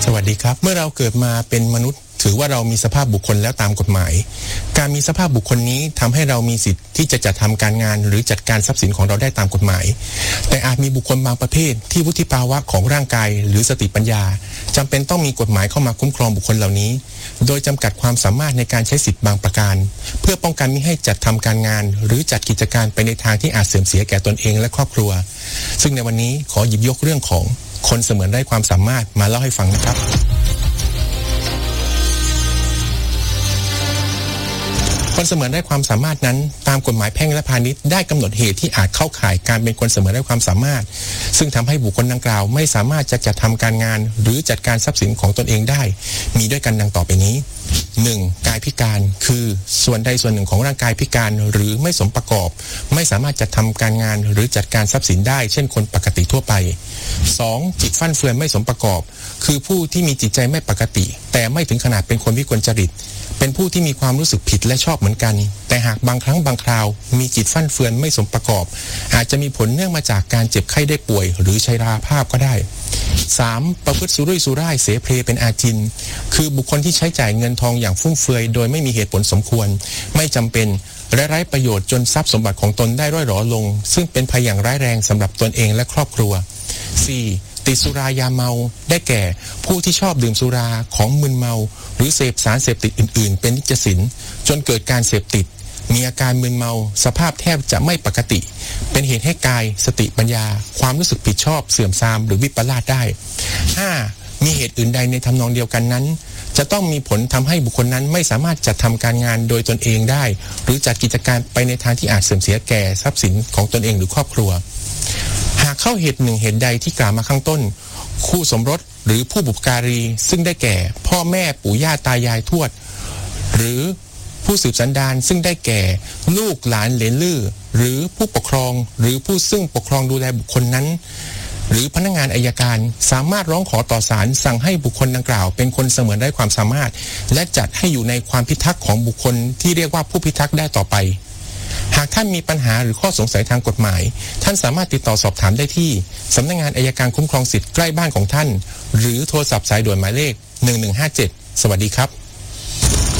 สวัสดีครับเมื่อเราเกิดมาเป็นมนุษย์ถือว่าเรามีสภาพบุคคลแล้วตามกฎหมายการมีสภาพบุคคลนี้ทำให้เรามีสิทธิ์ที่จะจัดทำการงานหรือจัดการทรัพย์สินของเราได้ตามกฎหมายแต่อาจมีบุคคลบางประเภทที่วุฒิภาวะของร่างกายหรือสติปัญญาจำเป็นต้องมีกฎหมายเข้ามาคุ้มครองบุคคลเหล่านี้โดยจำกัดความสามารถในการใช้สิทธิ์บางประการเพื่อป้องกันมิให้จัดทำการงานหรือจัดกิจการไปในทางที่อาจเสื่อมเสียแก่ตนเองและครอบครัวซึ่งในวันนี้ขอหยิบยกเรื่องของคนเสมือนไร้ความสามารถมาเล่าให้ฟังนะครับคนเสมือนไร้ความสามารถนั้นตามกฎหมายแพ่งและพาณิชย์ได้กำหนดเหตุที่อาจเข้าข่ายการเป็นคนเสมือนไร้ความสามารถซึ่งทำให้บุคคลดังกล่าวไม่สามารถจะจัดทำการงานหรือจัดการทรัพย์สินของตนเองได้มีด้วยกันดังต่อไปนี้ 1. กายพิการคือส่วนใดส่วนหนึ่งของร่างกายพิการหรือไม่สมประกอบไม่สามารถจัดทำการงานหรือจัดการทรัพย์สินได้เช่นคนปกติทั่วไป 2. จิตฟั่นเฟือนไม่สมประกอบคือผู้ที่มีจิตใจไม่ปกติแต่ไม่ถึงขนาดเป็นคนวิกลจริตเป็นผู้ที่มีความรู้สึกผิดและชอบเหมือนกันแต่หากบางครั้งบางคราวมีจิตฟั่นเฟือนไม่สมประกอบอาจจะมีผลเนื่องมาจากการเจ็บไข้ได้ป่วยหรือชราภาพก็ได้ 3. ประพฤติสุรุ่ยสุร่ายเสเพลเป็นอาจินคือบุคคลที่ใช้จ่ายเงินทองอย่างฟุ่มเฟือยโดยไม่มีเหตุผลสมควรไม่จำเป็นและไร้ประโยชน์จนทรัพย์สมบัติของตนได้ร่อยหรอลงซึ่งเป็นภัยอย่างร้ายแรงสำหรับตนเองและครอบครัว 4. ติดสุรายาเมาได้แก่ผู้ที่ชอบดื่มสุราของมึนเมาหรือเสพสารเสพติดอื่นๆเป็นนิจสินจนเกิดการเสพติดมีอาการมึนเมาสภาพแทบจะไม่ปกติเป็นเหตุให้กายสติปัญญาความรู้สึกผิดชอบเสื่อมทรามหรือวิปลาสได้ 5. มีเหตุอื่นใดในทำนองเดียวกันนั้นจะต้องมีผลทำให้บุคคลนั้นไม่สามารถจัดทำการงานโดยตนเองได้หรือจัดกิจการไปในทางที่อาจเสื่อมเสียแก่ทรัพย์สินของตนเองหรือครอบครัวหากเข้าเหตุหนึ่งเหตุใดที่กล่าวมาข้างต้นคู่สมรสหรือผู้บุปการีซึ่งได้แก่พ่อแม่ปู่ย่าตายายทวดหรือผู้สืบสันดานซึ่งได้แก่ลูกหลานเหลนลื่อหรือผู้ปกครองหรือผู้ซึ่งปกครองดูแลบุคคลนั้นหรือพนักงานอัยการสามารถร้องขอต่อศาลสั่งให้บุคคลดังกล่าวเป็นคนเสมือนไร้ความสามารถและจัดให้อยู่ในความพิทักษ์ของบุคคลที่เรียกว่าผู้พิทักษ์ได้ต่อไปหากท่านมีปัญหาหรือข้อสงสัยทางกฎหมายท่านสามารถติดต่อสอบถามได้ที่สำนักงานอัยการคุ้มครองสิทธิ์ใกล้บ้านของท่านหรือโทรศัพท์สายด่วนหมายเลข1157สวัสดีครับ